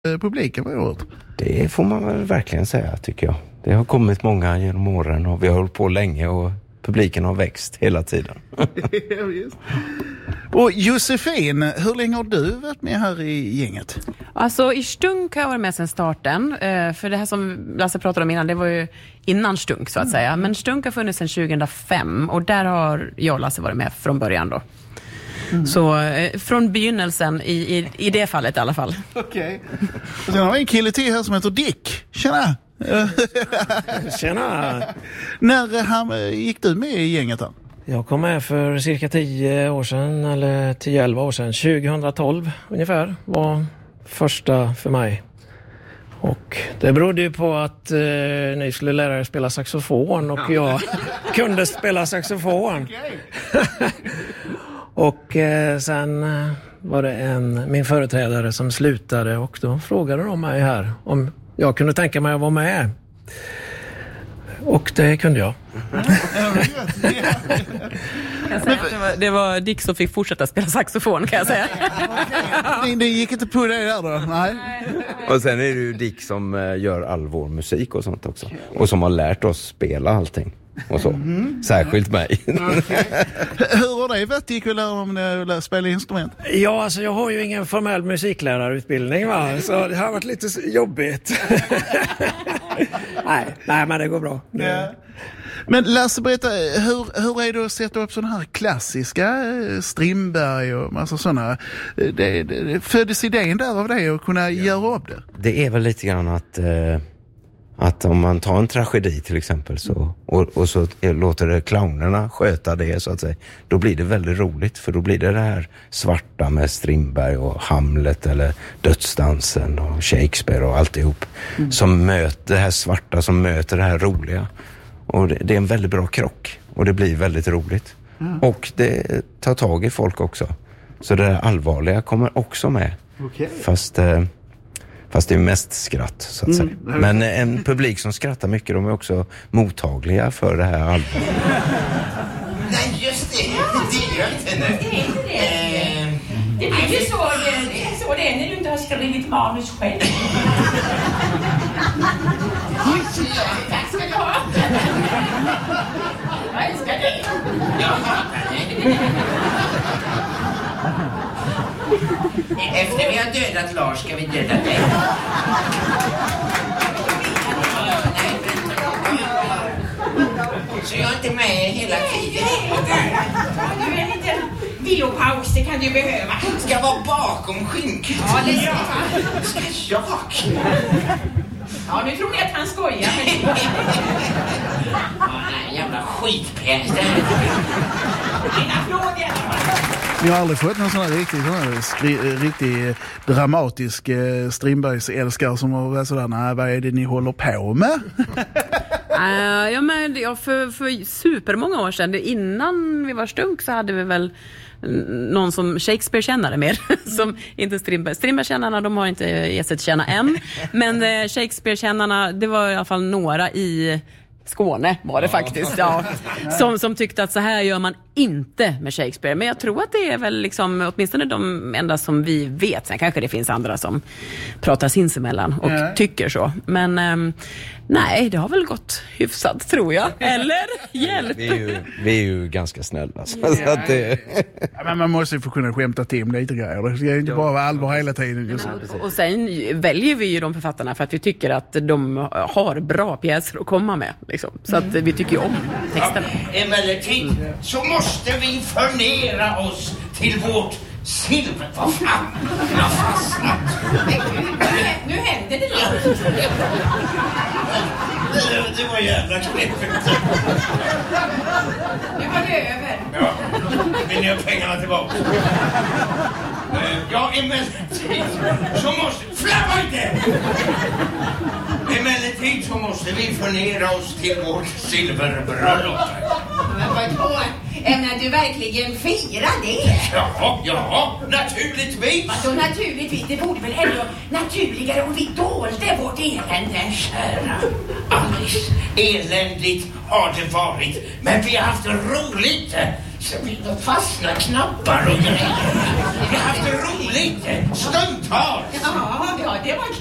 publiken var året. Det får man väl verkligen säga, tycker jag. Det har kommit många genom åren och vi har hållit på länge och publiken har växt hela tiden. Och Josefin, hur länge har du varit med här i gänget? Alltså i Stunk har jag varit med sedan starten. För det här som Lasse pratade om innan, det var ju innan Stunk så att säga. Men Stunk har funnits sedan 2005 och där har jag och Lasse varit med från början då. Så från begynnelsen i det fallet i alla fall. Okej. Och sen har vi en kille till här som heter Dick. Tjena! Tjena! När gick du med i gänget då? Jag kom med för cirka 10 år sedan, eller 10-11 år sedan. 2012 ungefär var första för mig. Och det berodde ju på att ni skulle lära er spela saxofon och jag kunde spela saxofon. Och sen var det min företrädare som slutade och då frågade de mig här om jag kunde tänka mig att vara med. Och det kunde jag. Det var Dick som fick fortsätta spela saxofon, kan jag säga. Det gick inte på det där då? Nej. Och sen är det ju Dick som gör all vår musik och sånt också. Och som har lärt oss spela allting. Och så. Särskilt mig. Okay. Hur har det varit? Gick du lära om att spela instrument? Ja, alltså jag har ju ingen formell musiklärarutbildning, va? Så det har varit lite jobbigt. Nej, men det går bra. Ja. Men Lasse, berätta, hur är det att sätta upp sådana här klassiska Strindberg och massa sådana? Det föddes idén där av det och kunna göra upp det? Det är väl lite grann att om man tar en tragedi till exempel och så låter det clownerna sköta det så att säga, då blir det väldigt roligt, för då blir det här svarta med Strindberg och Hamlet eller Dödsdansen och Shakespeare och alltihop som möter det här svarta som möter det här roliga, och det är en väldigt bra krock och det blir väldigt roligt och det tar tag i folk också, så det allvarliga kommer också med. Okay. Fast det är mest skratt så att säga. Men en publik som skrattar mycket, de är också mottagliga för det här allvaret. Nej, just det. Det är inte nu. Det är inte det. Det är ju så det är när du inte har skrivit manus själv. Tack ska du ha. Jag älskar dig. Jag hatar dig. Efter vi har dödat Lars ska vi döda dig. Så jag är inte med hela tiden. Du är en liten vilopaus, det kan du behöva. Ska vara bakom skynket. Ja, det ska jag. Ja, nu tror jag att han skojar. Nej, jävla skitpjäs. En applåd igen. Jag har aldrig fått någon sån här riktigt dramatisk Strindbergs älskare som har varit sådär, nej, vad är det ni håller på med? För supermånga år sedan, innan vi var Stunk, så hade vi väl någon som Shakespeare-kännare mer, som inte Strindberg. Strindberg-kännarna, de har inte gett sig till känna än, men Shakespeare-kännarna, det var i alla fall några i Skåne var det faktiskt, ja. Som tyckte att så här gör man inte med Shakespeare. Men jag tror att det är väl liksom, åtminstone de enda som vi vet. Sen kanske det finns andra som pratar sinsemellan och tycker så. Men nej, det har väl gått hyfsat, tror jag. Eller? Hjälp! Vi är ju ganska snälla. Så att men man måste ju få kunna skämta till lite grejer. Det ska inte bara vara allvar hela tiden. Just. Och sen väljer vi ju de författarna för att vi tycker att de har bra pjäser att komma med. Liksom. Så att vi tycker ju om texterna. Emellertid så måste vi förnera oss till vårt silver. Vad fan? Jag har fastnat. Nu händer det något. Det var jävla knäppigt. Nu var det över. Ja, vill ni ha pengarna tillbaka? Ja, emellertid så måste... Flabba inte! Emellertid så måste vi förnera oss till vårt silverbröllop. Men vadå? Ämnar du verkligen fira det? Ja, naturligtvis. Vadå naturligtvis? Det borde väl ändå naturligare om vi dolde vårt elände. Kära Alice, eländigt har det varit. Men vi har haft roligt. Så det fastnar knappar och grejer. Vi har haft det roligt, stundtals. Ja, det var kul.